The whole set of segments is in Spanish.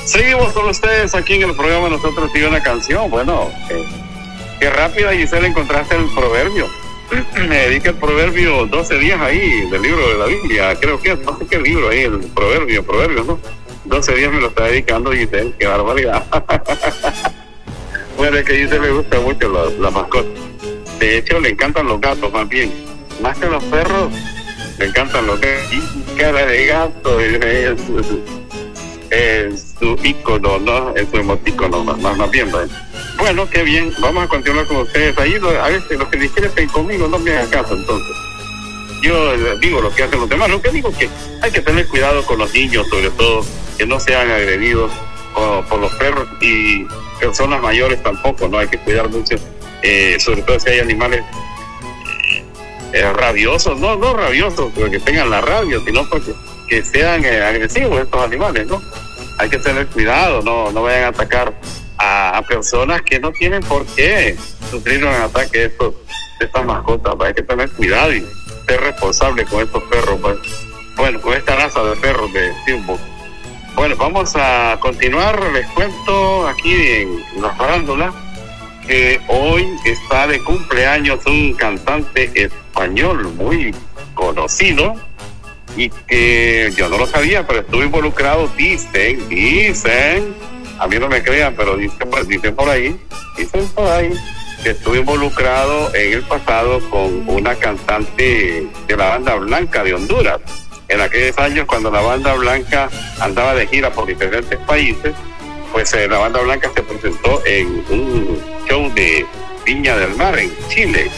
Seguimos con ustedes aquí en el programa Nosotros y una canción. Bueno, qué rápida, Gisela, encontraste el proverbio. Me dedica el proverbio 12 días ahí del libro de la Biblia. Creo que no sé qué libro ahí, el proverbio, ¿no? 12 días me lo está dedicando Gisela, qué barbaridad. Bueno, es que a Gisela le gusta mucho la mascota. De hecho, le encantan los gatos más bien. Más que los perros, le encantan los gatos. Y cara de gato es su ícono, ¿no? Es su emotícono, más bien, ¿no? Bueno, qué bien. Vamos a continuar con ustedes. Ahí a veces los que discrepen conmigo no me hagan caso, entonces. Yo digo lo que hacen los demás. Lo que digo que hay que tener cuidado con los niños, sobre todo, que no sean agredidos por los perros, y personas mayores tampoco, ¿no? Hay que cuidar mucho, sobre todo si hay animales rabiosos, no rabiosos porque tengan la rabia, sino porque que sean agresivos estos animales, ¿no? Hay que tener cuidado, no vayan a atacar a personas que no tienen por qué sufrir un ataque de estas mascotas. Hay que tener cuidado y ser responsable con estos perros, pues. Bueno, con esta raza de perros de Timbo. Bueno, vamos a continuar. Les cuento aquí en la farándula que hoy está de cumpleaños un cantante español muy conocido y que yo no lo sabía, pero estuve involucrado, dicen, a mí no me crean, pero dicen por ahí que estuve involucrado en el pasado con una cantante de la Banda Blanca de Honduras. En aquellos años, cuando la Banda Blanca andaba de gira por diferentes países, pues la Banda Blanca se presentó en un show de Viña del Mar en Chile,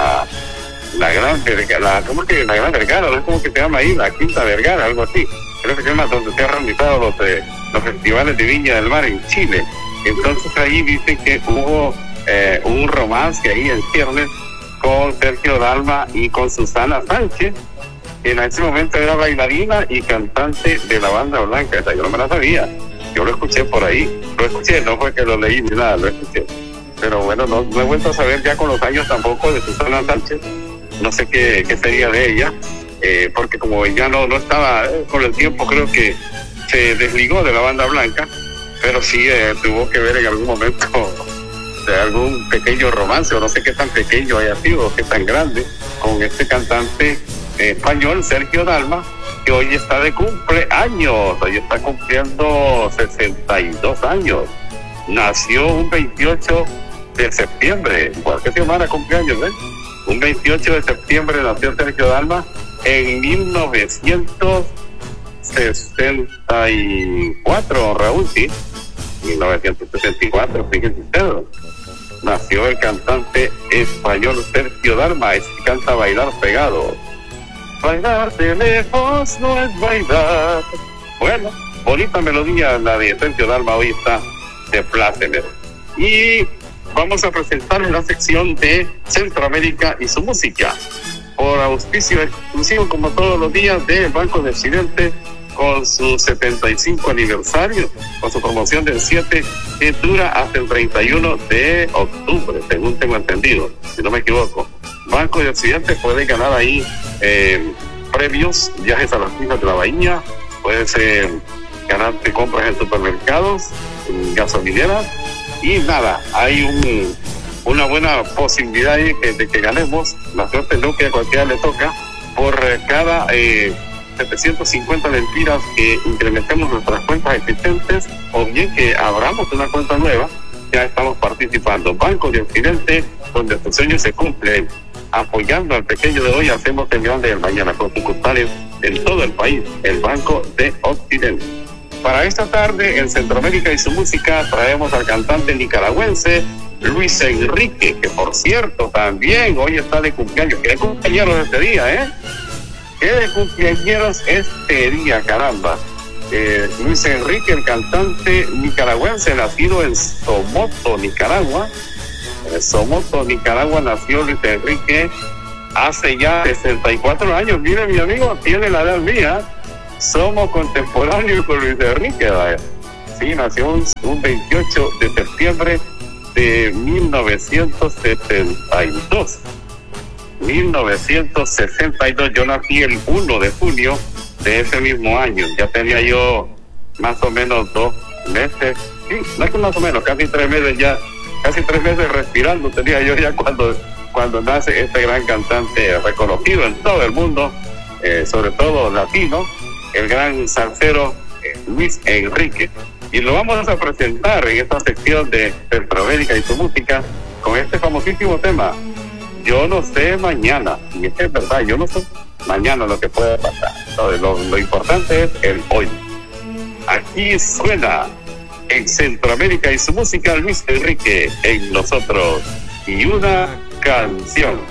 la Gran Vergara, ¿cómo que la Gran Vergara? ¿No es como que se llama ahí? La Quinta Vergara, algo así. Creo que se llama donde se han realizado los festivales de Viña del Mar en Chile. Entonces ahí dice que hubo un romance ahí en ciernes con Sergio Dalma y con Susana Sánchez, que en ese momento era bailarina y cantante de la Banda Blanca. O sea, yo no me la sabía, yo lo escuché por ahí, no fue que lo leí ni nada, lo escuché. Pero bueno, no he vuelto a saber ya con los años tampoco de Susana Sánchez. No sé qué sería de ella, porque como ya no estaba con el tiempo, creo que se desligó de la Banda Blanca, pero sí tuvo que ver en algún momento de algún pequeño romance, o no sé qué tan pequeño haya sido, o qué tan grande, con este cantante español, Sergio Dalma, que hoy está de cumpleaños, hoy está cumpliendo 62 años. Nació un 28 de septiembre, igual que su hermana cumpleaños, ¿ves? Un 28 de septiembre nació Sergio Dalma en 1964, Raúl, sí, 1964, fíjense ustedes. Nació el cantante español Sergio Dalma, es que canta Bailar Pegado. Bailar de lejos no es bailar. Bueno, bonita melodía la de Sergio Dalma, hoy está de pláceme. Y vamos a presentar una sección de Centroamérica y su música, por auspicio exclusivo, como todos los días, del Banco de Occidente, con su 75 aniversario, con su promoción del 7, que dura hasta el 31 de octubre, según tengo entendido, si no me equivoco. Banco de Occidente, puede ganar ahí premios, viajes a las islas de la Bahía, puedes ganarte compras en supermercados, en gasolineras, y nada, hay una buena posibilidad de que ganemos. La suerte no que a cualquiera le toca, por cada 750 lempiras que incrementemos nuestras cuentas existentes, o bien que abramos una cuenta nueva, ya estamos participando. Banco de Occidente, donde tus sueños se cumplen. Apoyando al pequeño de hoy, hacemos el grande del mañana, con sucursales en todo el país. El Banco de Occidente. Para esta tarde, en Centroamérica y su música, traemos al cantante nicaragüense Luis Enrique, que por cierto también hoy está de cumpleaños. ¿Qué de cumpleaños este día, ¿Qué de cumpleaños este día, caramba? Luis Enrique, el cantante nicaragüense, nacido en Somoto, Nicaragua. En Somoto, Nicaragua, nació Luis Enrique hace ya 64 años. Mire, mi amigo, tiene la edad mía. Somos contemporáneos con Luis Enrique, vaya. Sí, nació un 28 de septiembre de 1972. 1962, yo nací el 1 de junio de ese mismo año. Ya tenía yo más o menos meses, sí, más o menos, casi 3 meses ya, casi 3 meses respirando tenía yo ya cuando nace este gran cantante reconocido en todo el mundo, sobre todo latino, el gran salsero Luis Enrique. Y lo vamos a presentar en esta sección de Centroamérica y su música con este famosísimo tema, Yo no sé mañana. Y es que es verdad, yo no sé mañana lo que puede pasar. Lo importante es el hoy. Aquí suena en Centroamérica y su música Luis Enrique en Nosotros y una canción.